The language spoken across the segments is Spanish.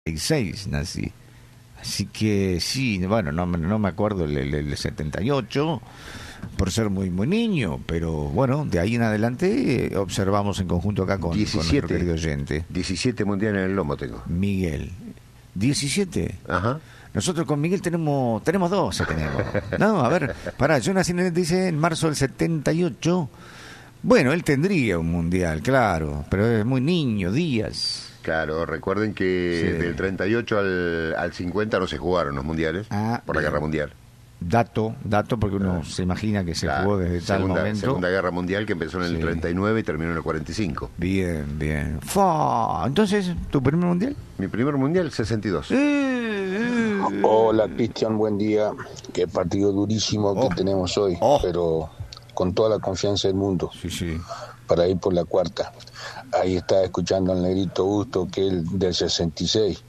76 nací. Así que sí, bueno, no me acuerdo el 78 por ser muy muy niño, pero bueno, de ahí en adelante observamos en conjunto acá con nuestro querido oyente. 17 mundiales en el lomo tengo. Miguel. 17. Ajá. Nosotros con Miguel tenemos 12, tenemos. No, a ver, pará, yo nací en marzo del 78. Bueno, él tendría un mundial, claro, pero es muy niño, Díaz. Claro, recuerden que del 38 al 50 no se jugaron los mundiales por la Guerra Mundial. Dato, porque uno se imagina que se jugó desde tal momento. Segunda Guerra Mundial que empezó en el 39 y terminó en el 45. Bien. Entonces, ¿tu primer mundial? Mi primer mundial, 62. Hola, Cristian, buen día. Qué partido durísimo que tenemos hoy, pero con toda la confianza del mundo. Sí. Para ir por la cuarta. Ahí está escuchando al negrito Gusto, que es del 66.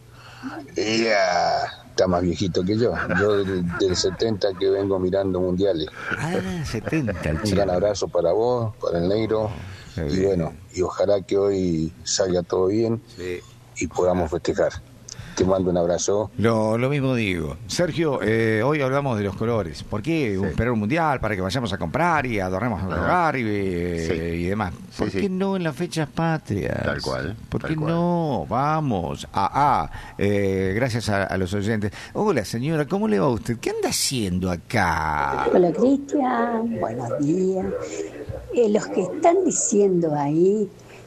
Está más viejito que yo. Yo del 70 que vengo mirando mundiales. 70. Un gran abrazo para vos, para el negro. Y bueno, y ojalá que hoy salga todo bien y podamos festejar. Te mando un abrazo. Lo mismo digo. Sergio, hoy hablamos de los colores. ¿Por qué esperar un mundial para que vayamos a comprar y adornemos el hogar y demás? ¿Por qué no en las fechas patrias? Tal cual. ¿Por qué no? Vamos. Gracias a los oyentes. Hola, señora, ¿cómo le va a usted? ¿Qué anda haciendo acá? Hola, Cristian. Buenos días. Los que están diciendo ahí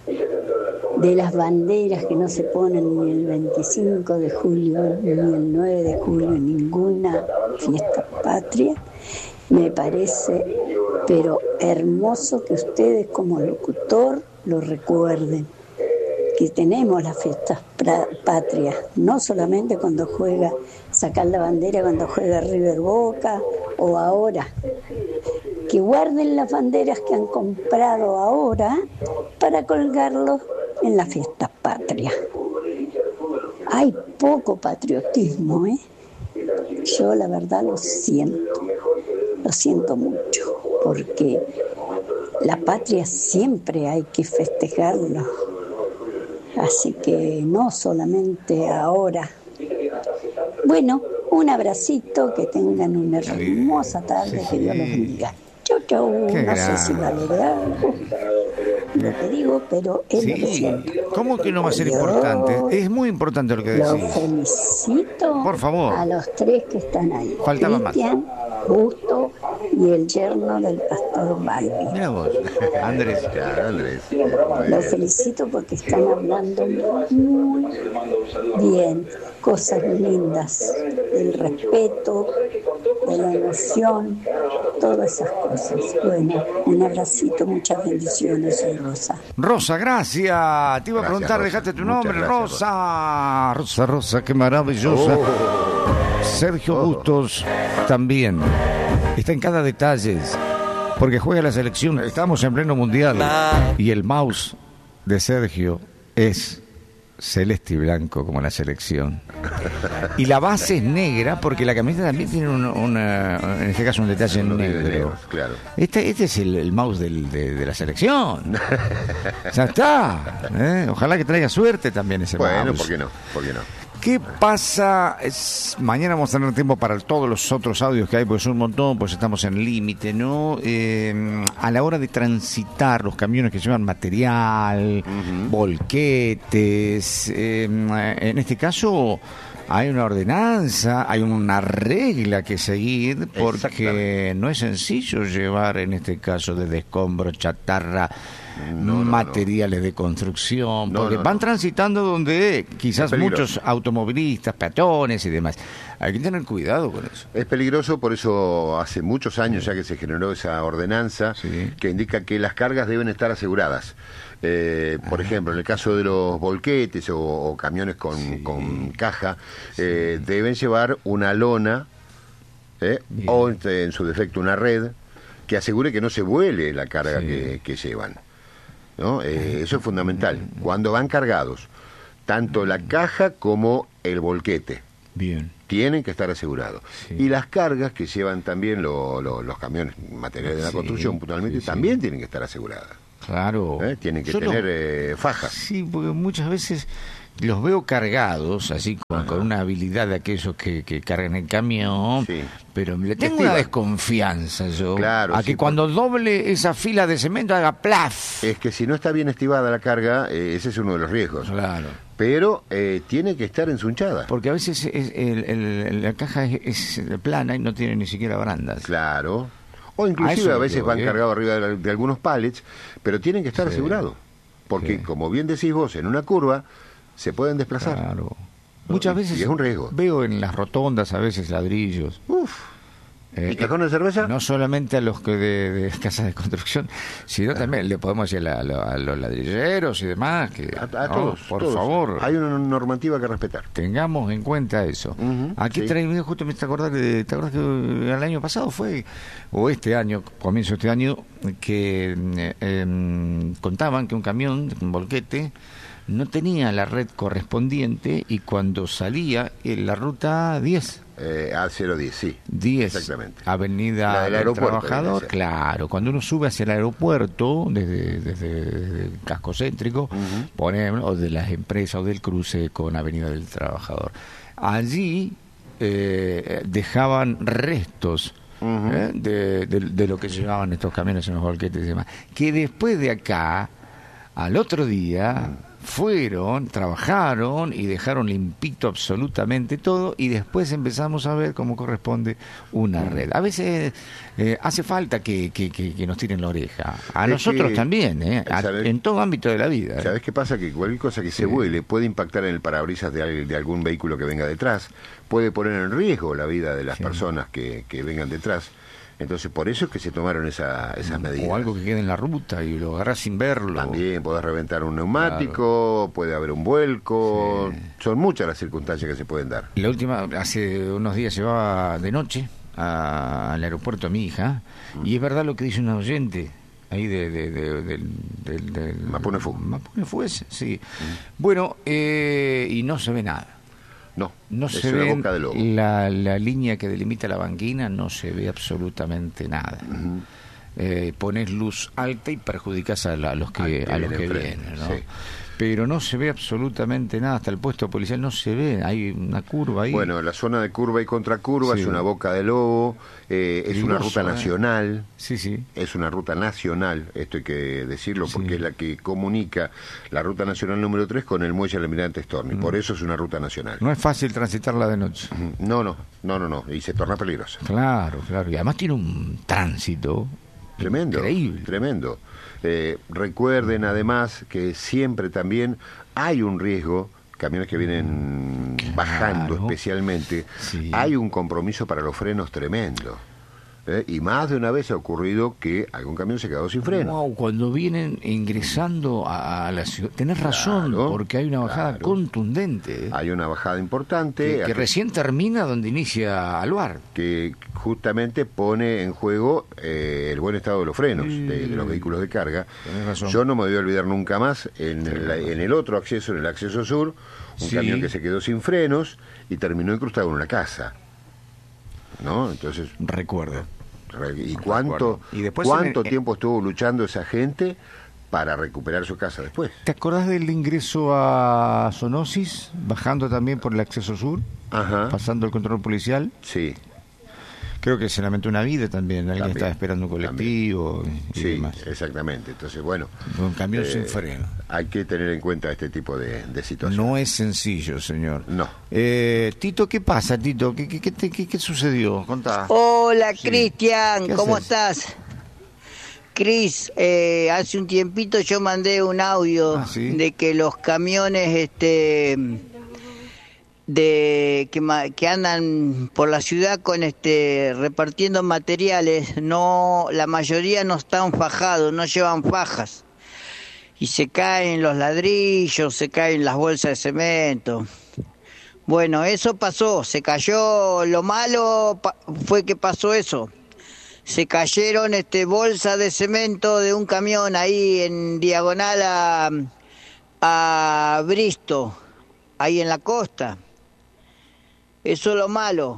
de las banderas que no se ponen ni el 25 de julio ni el 9 de julio en ninguna fiesta patria, me parece pero hermoso que ustedes como locutor lo recuerden, que tenemos las fiestas patrias, no solamente cuando juega, sacar la bandera cuando juega River Boca o ahora. Que guarden las banderas que han comprado ahora para colgarlos en las fiestas patrias. Hay poco patriotismo, Yo la verdad lo siento mucho, porque la patria siempre hay que festejarlo. Así que no solamente ahora. Bueno, un abracito, que tengan una hermosa tarde, que Dios los bendiga. Chau. No sé si vale algo lo que digo, pero es lo que siento. ¿Cómo que no va a ser importante? Es muy importante lo que decís. Los felicito. Por favor. A los tres que están ahí. Faltaba Cristian, Justo y el yerno del pastor Balbi. Mira vos, Andrés. Los felicito porque están hablando muy bien, cosas lindas, del respeto, de la emoción, todas esas cosas. Bueno, un abracito, muchas bendiciones, soy Rosa. Rosa, gracias. Te iba a preguntar, Rosa. dejaste tu nombre, Gracias, Rosa, qué maravillosa. Sergio Bustos también está en cada detalle, porque juega la selección. Estamos en pleno mundial y el mouse de Sergio es celeste y blanco como la selección. Y la base es negra porque la camiseta también tiene en este caso un detalle negro. Claro. Este es el mouse de la selección. Ya está. Ojalá que traiga suerte también ese mouse. Bueno, ¿por qué no? ¿Qué pasa? Mañana vamos a tener tiempo para todos los otros audios que hay, porque son un montón, pues estamos en límite, ¿no? A la hora de transitar los camiones que llevan material, volquetes, en este caso hay una ordenanza, hay una regla que seguir, porque no es sencillo llevar, en este caso, desde escombros, chatarra, materiales de construcción, porque van transitando donde quizás muchos automovilistas, peatones y demás. Hay que tener cuidado con eso. Es peligroso, por eso hace muchos años ya que se generó esa ordenanza que indica que las cargas deben estar aseguradas. Por ejemplo, en el caso de los volquetes o camiones con caja, deben llevar una lona o en su defecto una red que asegure que no se vuele la carga que llevan, ¿no? Eso es fundamental. Cuando van cargados, tanto la caja como el volquete tienen que estar asegurados. Y las cargas que llevan también los camiones materiales de la construcción, puntualmente, también tienen que estar aseguradas. Claro. Tienen que tener fajas. Sí, porque muchas veces los veo cargados, así con una habilidad de aquellos que cargan el camión, Sí. pero le tengo una desconfianza yo, Claro, a que cuando doble esa fila de cemento haga plaf. Es que si no está bien estivada la carga, ese es uno de los riesgos. Claro. Pero tiene que estar ensunchada. Porque a veces la caja es plana y no tiene ni siquiera barandas. Claro. O inclusive a veces van cargados arriba de algunos pallets, pero tienen que estar asegurados. Porque, como bien decís vos, en una curva se pueden desplazar. Claro. Muchas veces y es un riesgo. Veo en las rotondas a veces ladrillos. ¿Y cajones de cerveza? No solamente a los que de casas de construcción, sino también le podemos decir a los ladrilleros y demás que a todos, por favor, hay una normativa que respetar. Tengamos en cuenta eso. Aquí traí, justo me está acordando, ¿te acuerdas que el año pasado fue, o este año, comienzo de este año, que contaban que un camión, un volquete, no tenía la red correspondiente y cuando salía en la ruta 10. A010, sí. 10, exactamente. Avenida del Trabajador, claro. Cuando uno sube hacia el aeropuerto, desde el casco céntrico, ponemos, o de las empresas o del cruce con Avenida del Trabajador. Allí dejaban restos de lo que llevaban estos camiones en los volquetes y demás. Que después de acá, al otro día... fueron, trabajaron y dejaron limpito absolutamente todo y después empezamos a ver cómo corresponde una red. A veces hace falta que nos tiren la oreja. A nosotros también, en todo ámbito de la vida. ¿Sabés qué pasa? Que cualquier cosa que se vuele puede impactar en el parabrisas de algún vehículo que venga detrás, puede poner en riesgo la vida de las personas que vengan detrás. Entonces, por eso es que se tomaron esas medidas. O algo que quede en la ruta y lo agarrás sin verlo. También podés reventar un neumático, puede haber un vuelco. Son muchas las circunstancias que se pueden dar. La última, hace unos días llevaba de noche al aeropuerto a mi hija, y es verdad lo que dice un oyente ahí del Mapune Fu. Mapune Fu ese, sí. Bueno, y no se ve nada. No se ve boca de lobo. La línea que delimita la banquina, no se ve absolutamente nada. Pones luz alta y perjudicas a los que vienen, ¿no? Sí. Pero no se ve absolutamente nada, hasta el puesto policial no se ve, hay una curva ahí. Bueno, la zona de curva y contracurva es una boca de lobo, es una ruta nacional. Sí. Es una ruta nacional, esto hay que decirlo, porque es la que comunica la ruta nacional número 3 con el muelle Almirante Storni, por eso es una ruta nacional. No es fácil transitarla de noche. No, y se torna peligrosa. Claro, y además tiene un tránsito tremendo, increíble. Tremendo. Recuerden además que siempre también hay un riesgo, camiones que vienen bajando especialmente, hay un compromiso para los frenos tremendo. Y más de una vez ha ocurrido que algún camión se quedó sin freno. Wow, cuando vienen ingresando a la ciudad, tenés razón, porque hay una bajada contundente. Hay una bajada importante. Que recién termina donde inicia Aluar. Que justamente pone en juego el buen estado de los frenos de los vehículos de carga. Yo no me voy a olvidar nunca más, en el otro acceso, en el acceso sur, un camión que se quedó sin frenos y terminó incrustado en una casa. Entonces... Recuerdo. ¿Y cuánto tiempo estuvo luchando esa gente para recuperar su casa después? ¿Te acordás del ingreso a Zoonosis, bajando también por el acceso sur, pasando el control policial? Sí. Creo que se lamentó una vida también, alguien estaba esperando un colectivo y demás. Exactamente. Entonces, bueno, un camión sin freno. Hay que tener en cuenta este tipo de situaciones. No es sencillo, señor. No. Tito, ¿qué pasa, Tito? ¿Qué sucedió? Contá. Hola, Cristian, ¿cómo estás? Cris, hace un tiempito yo mandé un audio de que los camiones que andan por la ciudad con repartiendo materiales, la mayoría no están fajados, no llevan fajas y se caen los ladrillos, se caen las bolsas de cemento. Bueno, eso pasó, se cayó, lo malo fue que pasó eso. Se cayeron bolsas de cemento de un camión ahí en diagonal a Bristo, ahí en la costa. Eso es lo malo.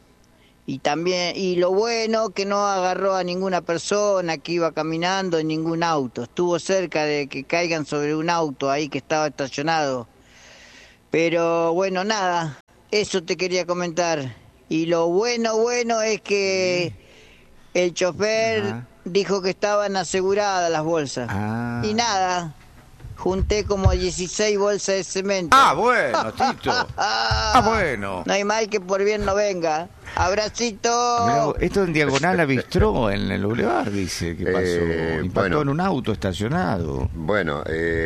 Y lo bueno, que no agarró a ninguna persona que iba caminando en ningún auto. Estuvo cerca de que caigan sobre un auto ahí que estaba estacionado. Pero bueno, nada, eso te quería comentar. Y lo bueno es que el chofer dijo que estaban aseguradas las bolsas. Y nada, junté como 16 bolsas de cemento. Bueno, Tito. Bueno. No hay mal que por bien no venga. Abracito. Mirá, esto en diagonal a Bistró, en el Boulevard, dice que pasó. Impactó en un auto estacionado. Bueno,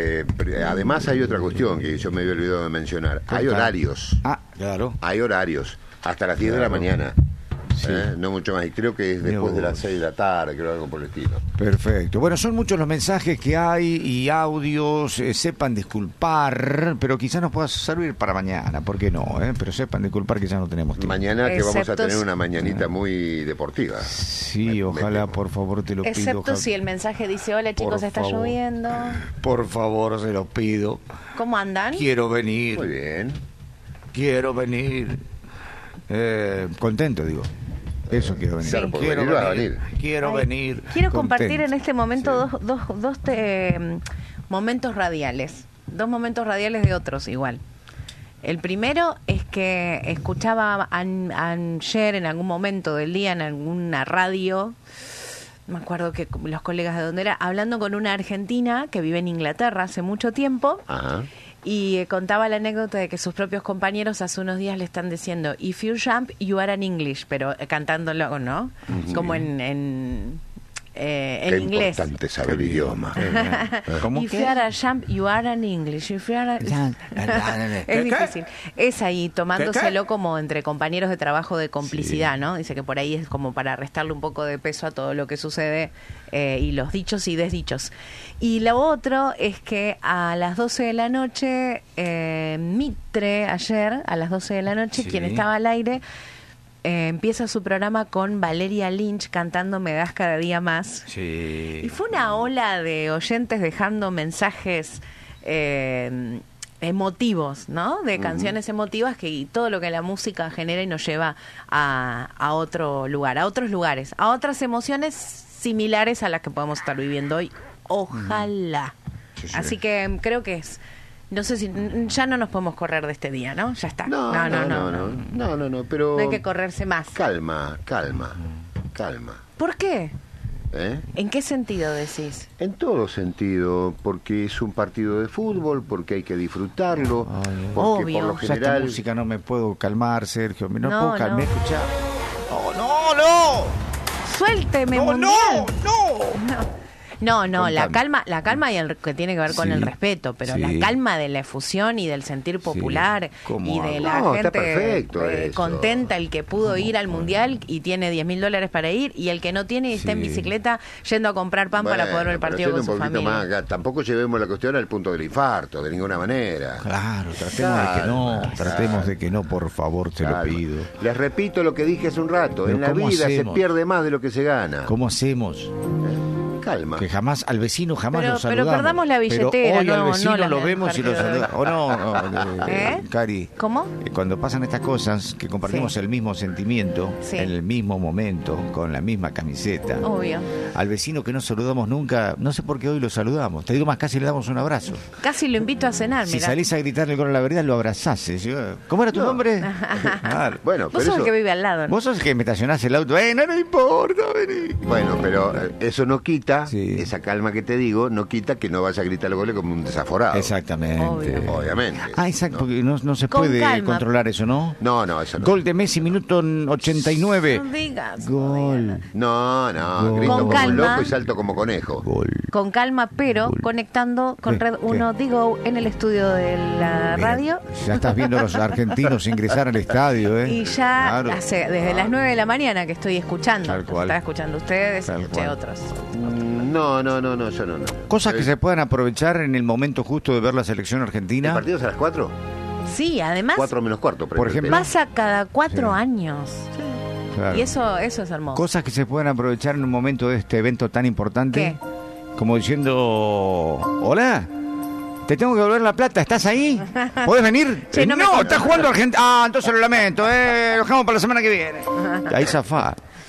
además hay otra cuestión que yo me había olvidado de mencionar. Hay horarios. Claro. Hay horarios. Hasta las 10 de la mañana. Sí. No mucho más. Y creo que es después de las 6 de la tarde, creo, algo por el estilo. Perfecto. Bueno, son muchos los mensajes que hay y audios. Sepan disculpar, pero quizás nos pueda servir para mañana. ¿Por qué no? Pero sepan disculpar que ya no tenemos tiempo. Mañana que vamos a tener una mañanita muy deportiva. Sí, ojalá, por favor, te lo pido. Excepto si el mensaje dice, hola chicos, está lloviendo. Por favor, se los pido. ¿Cómo andan? Quiero venir. Muy bien. Quiero venir. Contento, digo. Eso quiero venir. Claro, Quiero venir. Quiero compartir en este momento dos momentos radiales. Dos momentos radiales de otros igual. El primero es que escuchaba ayer en algún momento del día en alguna radio, no me acuerdo que los colegas de dónde era, hablando con una argentina que vive en Inglaterra hace mucho tiempo. Ajá. Y contaba la anécdota de que sus propios compañeros hace unos días le están diciendo if you jump, you are in English, pero cantándolo, ¿no? Como en Qué inglés. Importante saber idioma. ¿Cómo If you are a jump, you are in English. If you are es difícil. Es ahí tomándoselo como entre compañeros de trabajo de complicidad, ¿no? Dice que por ahí es como para restarle un poco de peso a todo lo que sucede y los dichos y desdichos. Y lo otro es que a las 12 de la noche, Mitre, ayer, a las 12 de la noche, quien estaba al aire, empieza su programa con Valeria Lynch cantando Me das cada día más. Sí. Y fue una ola de oyentes dejando mensajes emotivos, ¿no? De canciones emotivas y todo lo que la música genera y nos lleva a otro lugar, a otros lugares, a otras emociones similares a las que podemos estar viviendo hoy. Ojalá. Así que creo que es... No sé si ya no nos podemos correr de este día, ¿no? Ya está. No, pero... No hay que correrse más. Calma. ¿Por qué? ¿Eh? ¿En qué sentido decís? En todo sentido, porque es un partido de fútbol, porque hay que disfrutarlo, porque obvio. por lo general... Esta música no me puedo calmar, Sergio. No puedo calmar, no. escuchar. ¡No! Suélteme, mundial. No, la calma y el que tiene que ver con el respeto, pero la calma de la efusión y del sentir popular y de la gente contenta, el que pudo ir al mundial y tiene $10.000 para ir, y el que no tiene y está en bicicleta yendo a comprar pan para poder ver el partido con su familia. Más acá. Tampoco llevemos la cuestión al punto del infarto, de ninguna manera. Claro, tratemos de que no, por favor, te lo pido. Les repito lo que dije hace un rato, en la vida se pierde más de lo que se gana. ¿Cómo hacemos? Calma. Que al vecino lo saludamos. Pero perdamos la billetera. Pero hoy no, al vecino no lo vemos y lo saludamos. ¿O no, Cari? ¿Cómo? Cuando pasan estas cosas, que compartimos el mismo sentimiento, en el mismo momento, con la misma camiseta. Obvio. Al vecino que no saludamos nunca, no sé por qué hoy lo saludamos. Te digo más, casi le damos un abrazo. Casi lo invito a cenar, Si mirá. salís a gritarle el gol a la vereda, lo abrazás. ¿Cómo era tu nombre? Claro. Bueno, vos sos el que vive al lado, ¿no? Vos sos el que me estacionás el auto. No importa, vení. Bueno, pero eso no quita esa calma que te digo, no quita que no vaya a gritar el gol como un desaforado. Exactamente. Obviamente. Exacto, porque no se puede controlar eso, ¿no? No, eso no. Gol de Messi, minuto 89. No digas. Gol. No, Gol. grito Con como calma. un loco y salto como conejo. Gol. Con calma, pero conectando con Red 1 Digo en el estudio de la radio. Ya estás viendo a los argentinos ingresar al estadio, ¿eh? Y ya desde las 9 de la mañana que estoy escuchando. Tal cual. Estaba escuchando ustedes, Tal escuché cual. otros. No, yo no. Cosas que se puedan aprovechar en el momento justo de ver la selección argentina. ¿El partido es a las 4? Sí, además 4 menos cuarto. Por ejemplo. pasa cada 4 años. Claro. Y eso es hermoso. Cosas que se puedan aprovechar en un momento de este evento tan importante. ¿Qué? Como diciendo, hola, te tengo que devolver la plata, ¿estás ahí? ¿Podés venir? Che, no me estás jugando Argentina. Entonces lo lamento, lo dejamos para la semana que viene. Ahí zafá.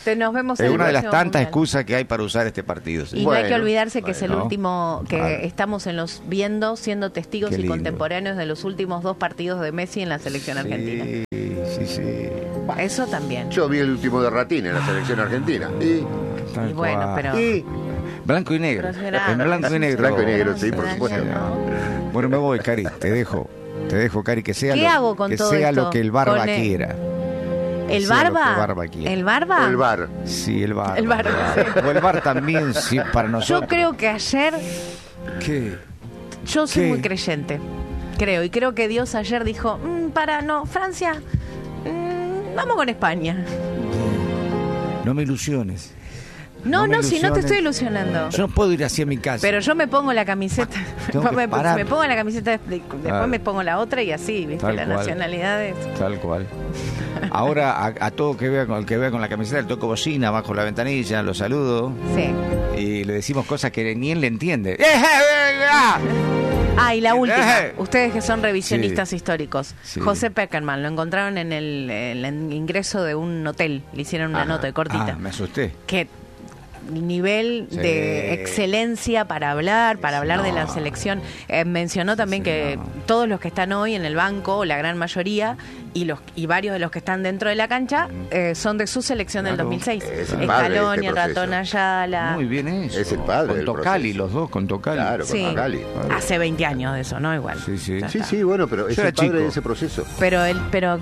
Nos vemos Es en una de las próximo tantas mundial. excusas que hay para usar este partido. ¿Sí? Y no hay que olvidarse que es el bueno. último, que Claro. estamos siendo testigos Qué y lindo. contemporáneos de los últimos 2 partidos de Messi en la selección argentina. Sí. Eso también. Yo vi el último de Ratín en la selección argentina. Tal Y bueno, cual. pero... Blanco y negro. Pero será- En blanco y negro. Blanco y negro, sí, por supuesto. Bueno, me voy, Cari. Te dejo, Cari, que sea, ¿Qué hago con todo esto? lo que el barba Con quiera. ¿El sea lo que barba? Barba quiera. ¿El barba? O el bar. Sí, el barba. El barba, sí. O el bar también, sí, para Yo nosotros. creo que ayer, ¿Qué? yo soy ¿Qué? muy creyente, y creo que Dios ayer dijo, Francia, vamos con España. No me ilusiones. No, me si no te ilusiones. estoy ilusionando. Yo no puedo ir así a mi casa. Pero yo me pongo la camiseta, Tengo que parar. me pongo la camiseta, después Claro. me pongo la otra y así, ¿viste? Tal Las cual. nacionalidades. Tal cual. Ahora a todo que vea con la camiseta, le toco bocina bajo la ventanilla, lo saludo Sí. y le decimos cosas que ni él le entiende. Ah, y la última, ustedes que son revisionistas Sí. históricos. Sí. José Peckerman, lo encontraron en el ingreso de un hotel, le hicieron una nota cortita. Me asusté. Que nivel Sí. de excelencia para hablar de la selección. Mencionó también que todos los que están hoy en el banco, la gran mayoría, y varios de los que están dentro de la cancha, son de su selección del Claro. 2006. Es el padre de Scaloni, este el Ratón proceso. Ayala. Muy bien eso. Es el padre Con del Tocali, proceso. los dos con Tocali. Claro, con Sí, Tocali. hace 20 años de eso, ¿no? Igual. Sí, sí. Ya Sí, está. sí, bueno, pero es Yo el era padre chico. de ese proceso. Pero es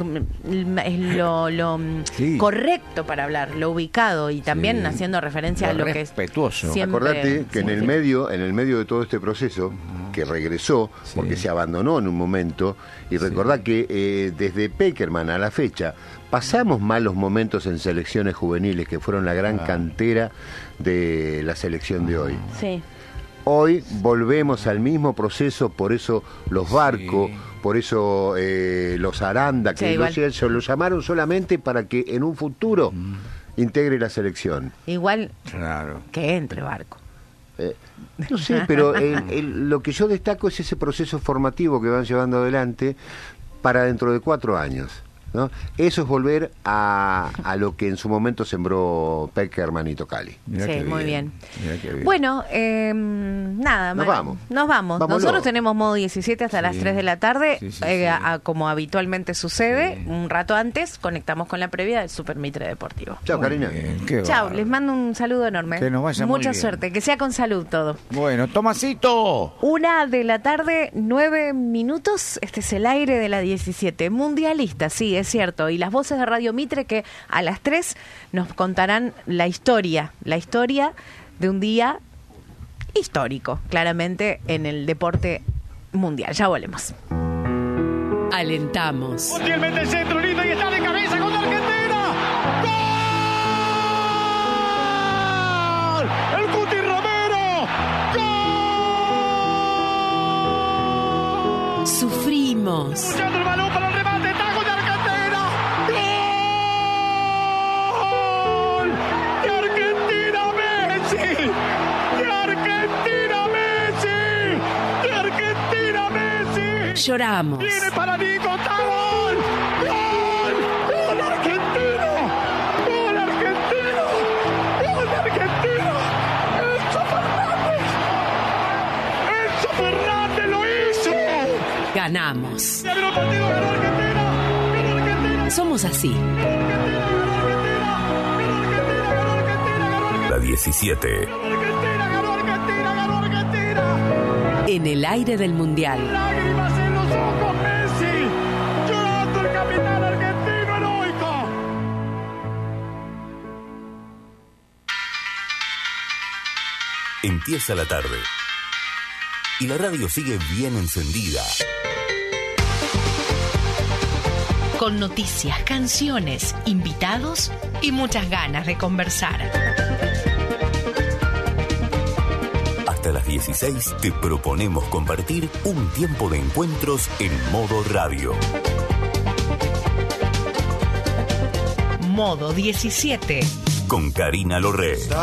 lo Sí. correcto para hablar, lo ubicado y también Sí. haciendo referencia Lo a lo que es respetuoso. siempre. Acordate que en el significa. medio de todo este proceso, que regresó, Sí. porque se abandonó en un momento, y recordá que desde Peckerman a la fecha, pasamos malos momentos en selecciones juveniles, que fueron la gran cantera de la selección de hoy. Sí. Hoy volvemos al mismo proceso, por eso los Barcos, por eso los Aranda, que Sí, igual. lo llamaron solamente para que en un futuro integre la selección. Igual Claro. que entre Barco. No sé, pero lo que yo destaco es ese proceso formativo que van llevando adelante para dentro de 4 años, ¿no? Eso es volver a lo que en su momento sembró Peckerman y Tocali. Mirá Sí, qué muy bien. Mirá qué bien. Bueno, nada, Nos Manu, vamos. Nos vamos. Vámonos. Nosotros tenemos modo 17 hasta las 3 de la tarde, Sí, sí, como habitualmente sucede. Un rato antes conectamos con la previa del Super Mitre Deportivo. Chao, Karina. Qué Chao, bárbaro. les mando un saludo enorme. Que nos vaya muy Mucha bien. suerte, que sea con salud todo. Bueno, Tomasito. 1 de la tarde, 9 minutos. Este es el aire de la 17. Mundialista, sí, es cierto. Y las voces de Radio Mitre que a las 3 nos contarán la historia de un día histórico, claramente, en el deporte mundial. Ya volvemos. Alentamos. Mete el centro lindo y está de cabeza con Argentina. ¡Gol! ¡El Cuti Romero! ¡Gol! Sufrimos. Escuchando el balón para el remate. ¡Taco de Argentina! ¡Gol! ¡De Argentina Messi! ¡De Argentina Messi! ¡De Argentina Messi! Lloramos. Viene para Nico, está gol, gol, gol argentino, gol argentino, gol argentino, Enzo Fernández lo hizo. Ganamos. Se abrió el partido, ganó Argentina, Somos así. La 17. ganó Argentina. En el aire del Mundial. Lágrimas en los ojos, Messi, llorando el capitán argentino heroico. Empieza la tarde. Y la radio sigue bien encendida. Con noticias, canciones, invitados y muchas ganas de conversar. Hasta las 16 te proponemos compartir un tiempo de encuentros en modo radio. Modo 17. Con Karina Lorre.